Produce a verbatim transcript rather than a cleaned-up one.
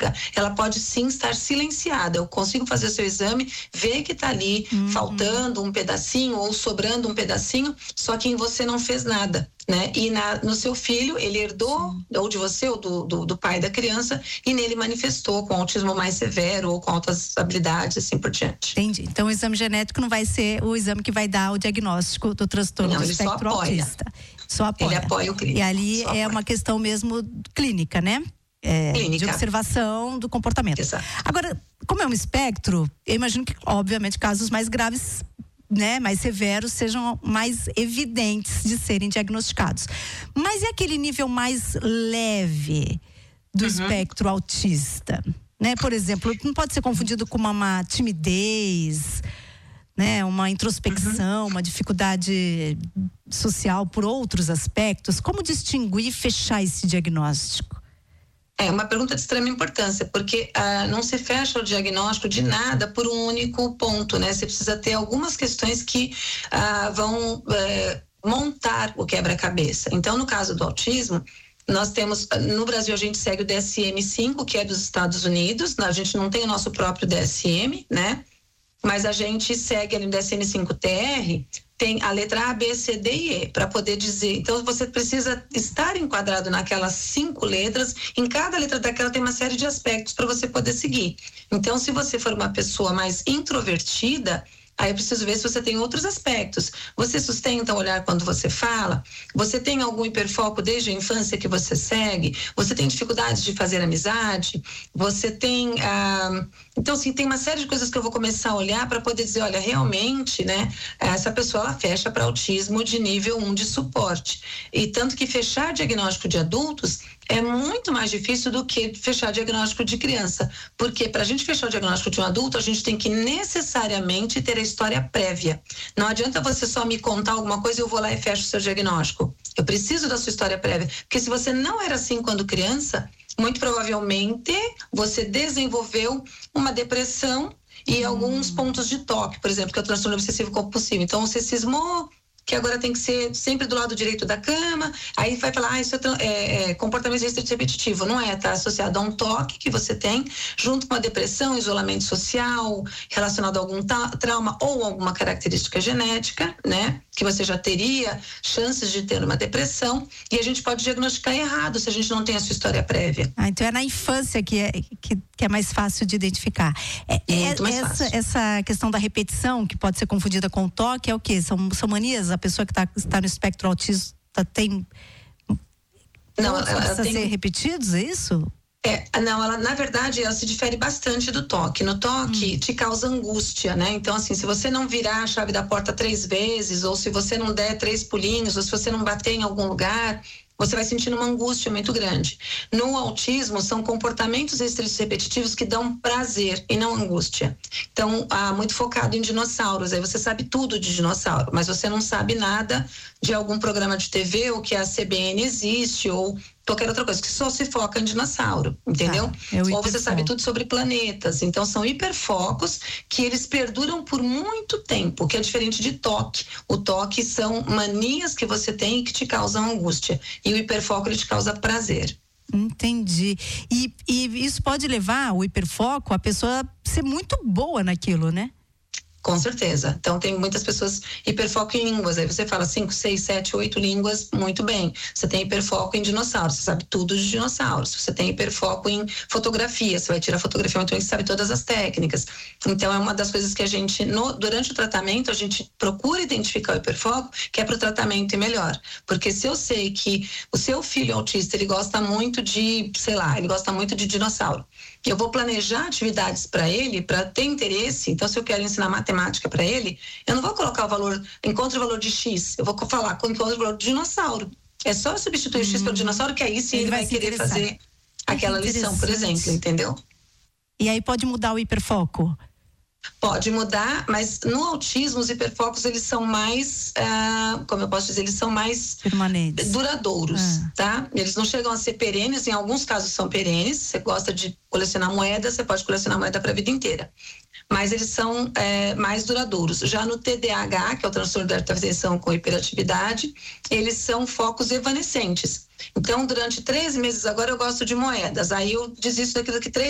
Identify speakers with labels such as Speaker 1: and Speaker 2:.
Speaker 1: diagnóstica, ela pode sim estar silenciada. Eu consigo fazer o seu exame, ver que tá ali uhum. faltando um pedacinho ou sobrando um pedacinho, só que em você não fez nada, né? E na, no seu filho, ele herdou, sim. ou de você, ou do, do, do pai da criança, e nele manifestou com autismo mais severo ou com altas habilidades, assim por diante.
Speaker 2: Entendi. Então o exame genético não vai ser o exame que vai dar o diagnóstico do transtorno
Speaker 1: não,
Speaker 2: do
Speaker 1: ele
Speaker 2: espectro
Speaker 1: só apoia.
Speaker 2: autista. Só apoia.
Speaker 1: Ele apoia o clínico.
Speaker 2: E ali
Speaker 1: só
Speaker 2: é
Speaker 1: apoia.
Speaker 2: uma questão mesmo clínica, né? É,
Speaker 1: clínica.
Speaker 2: De observação do comportamento.
Speaker 1: Exato.
Speaker 2: Agora, como é um espectro, eu imagino que, obviamente, casos mais graves, né, mais severos, sejam mais evidentes de serem diagnosticados. Mas e aquele nível mais leve do uhum. espectro autista? Né? Por exemplo, não pode ser confundido com uma, uma timidez, né? Uma introspecção, uhum. uma dificuldade social por outros aspectos. Como distinguir e fechar esse diagnóstico?
Speaker 1: É uma pergunta de extrema importância, porque ah, não se fecha o diagnóstico de nada por um único ponto, né? Você precisa ter algumas questões que ah, vão eh, montar o quebra-cabeça. Então, no caso do autismo, nós temos, no Brasil a gente segue o D S M cinco, que é dos Estados Unidos, a gente não tem o nosso próprio D S M, né? Mas a gente segue ali no D S M cinco T R, tem a letra A, B, C, D e E, para poder dizer. Então, você precisa estar enquadrado naquelas cinco letras. Em cada letra daquela tem uma série de aspectos para você poder seguir. Então, se você for uma pessoa mais introvertida, aí eu preciso ver se você tem outros aspectos. Você sustenta o olhar quando você fala? Você tem algum hiperfoco desde a infância que você segue? Você tem dificuldades de fazer amizade? Você tem... Ah, então, assim, tem uma série de coisas que eu vou começar a olhar para poder dizer, olha, realmente, né, essa pessoa, ela fecha para autismo de nível um de suporte. E tanto que fechar diagnóstico de adultos é muito mais difícil do que fechar diagnóstico de criança. Porque para a gente fechar o diagnóstico de um adulto, a gente tem que necessariamente ter a história prévia. Não adianta você só me contar alguma coisa e eu vou lá e fecho o seu diagnóstico. Eu preciso da sua história prévia. Porque se você não era assim quando criança, muito provavelmente você desenvolveu uma depressão e hum. alguns pontos de toque, por exemplo, que é o transtorno obsessivo compulsivo. Então você cismou que agora tem que ser sempre do lado direito da cama, aí vai falar, ah, isso é, é, é comportamento restritivo repetitivo. Não é, tá associado a um toque que você tem, junto com a depressão, isolamento social, relacionado a algum ta- trauma ou alguma característica genética, né? Que você já teria chances de ter uma depressão, e a gente pode diagnosticar errado se a gente não tem a sua história prévia.
Speaker 2: Ah, então é na infância que é, que, que é mais fácil de identificar. É,
Speaker 1: Muito
Speaker 2: é,
Speaker 1: mais
Speaker 2: essa,
Speaker 1: fácil.
Speaker 2: essa questão da repetição, que pode ser confundida com toque, é o quê? São, são manias? A pessoa que tá, está no espectro autista tem...
Speaker 1: Não,
Speaker 2: ela,
Speaker 1: ela
Speaker 2: precisa
Speaker 1: tem...
Speaker 2: ser repetidos, é isso?
Speaker 1: É, não, ela, na verdade, ela se difere bastante do toque. No toque, hum. te causa angústia, né? Então, assim, se você não virar a chave da porta três vezes, ou se você não der três pulinhos, ou se você não bater em algum lugar, você vai sentindo uma angústia muito grande. No autismo, são comportamentos restritos repetitivos que dão prazer e não angústia. Então, ah, muito focado em dinossauros. Aí você sabe tudo de dinossauro, mas você não sabe nada de algum programa de T V, ou que a C B N existe, ou qualquer outra coisa, que só se foca em dinossauro, entendeu?
Speaker 2: Ah, é
Speaker 1: ou você sabe tudo sobre planetas. Então, são hiperfocos que eles perduram por muito tempo, que é diferente de toque. O toque são manias que você tem e que te causam angústia. E o hiperfoco, ele te causa prazer.
Speaker 2: Entendi. E, e isso pode levar o hiperfoco a pessoa ser muito boa naquilo, né?
Speaker 1: Com certeza. Então, tem muitas pessoas hiperfoco em línguas. Aí você fala cinco, seis, sete, oito línguas, muito bem. Você tem hiperfoco em dinossauros, você sabe tudo de dinossauros. Você tem hiperfoco em fotografia, você vai tirar fotografia muito bem, você sabe todas as técnicas. Então, é uma das coisas que a gente, no, durante o tratamento, a gente procura identificar o hiperfoco, que é para o tratamento ir melhor. Porque se eu sei que o seu filho autista, ele gosta muito de, sei lá, ele gosta muito de dinossauro, eu vou planejar atividades para ele, para ter interesse. Então, se eu quero ensinar matemática para ele, eu não vou colocar o valor, encontre o valor de X, eu vou falar, encontre o valor de dinossauro. É só substituir hum. X pelo dinossauro, que aí sim ele, ele vai, vai querer fazer aquela lição, por exemplo, entendeu?
Speaker 2: E aí pode mudar o hiperfoco?
Speaker 1: Pode mudar, mas no autismo os hiperfocos, eles são mais, ah, como eu posso dizer, eles são mais
Speaker 2: permanentes,
Speaker 1: duradouros, ah. tá? Eles não chegam a ser perenes, em alguns casos são perenes. Você gosta de colecionar moeda, você pode colecionar moeda para a vida inteira. Mas eles são é, mais duradouros. Já no T D A H, que é o transtorno da atenção com hiperatividade, eles são focos evanescentes. Então, durante três meses agora eu gosto de moedas, aí eu desisto daquilo que três